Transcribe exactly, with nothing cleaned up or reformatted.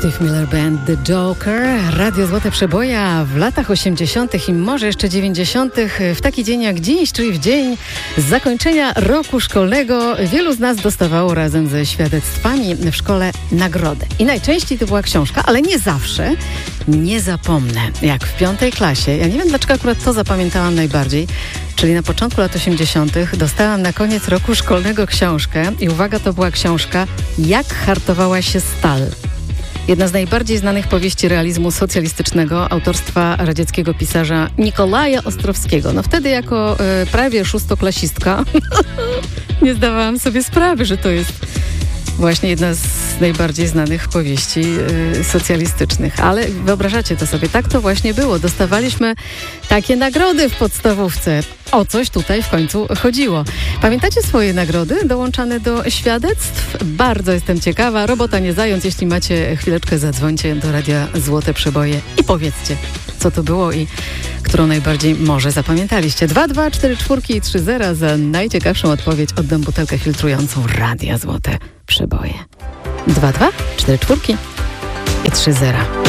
Steve Miller Band, The Joker, Radio Złote Przeboje w latach osiemdziesiątych i może jeszcze dziewięćdziesiątych w taki dzień jak dziś, czyli w dzień zakończenia roku szkolnego, wielu z nas dostawało razem ze świadectwami w szkole nagrodę. I najczęściej to była książka, ale nie zawsze. Nie zapomnę, jak w piątej klasie, ja nie wiem dlaczego akurat to zapamiętałam najbardziej, czyli na początku lat osiemdziesiątych dostałam na koniec roku szkolnego książkę i uwaga, to była książka Jak hartowała się stal. Jedna z najbardziej znanych powieści realizmu socjalistycznego autorstwa radzieckiego pisarza Nikolaja Ostrowskiego. No wtedy jako y, prawie szóstoklasistka nie zdawałam sobie sprawy, że to jest właśnie jedna z najbardziej znanych powieści y, socjalistycznych. Ale wyobrażacie to sobie, tak to właśnie było. Dostawaliśmy takie nagrody w podstawówce. O coś tutaj w końcu chodziło. Pamiętacie swoje nagrody dołączane do świadectw? Bardzo jestem ciekawa. Robota nie zając. Jeśli macie chwileczkę, zadzwońcie do Radia Złote Przeboje i powiedzcie, co to było i którą najbardziej może zapamiętaliście. dwa dwa cztery cztery i trzy zero za najciekawszą odpowiedź oddam butelkę filtrującą Radia Złote Przeboje. dwa dwa cztery cztery i trzy zero.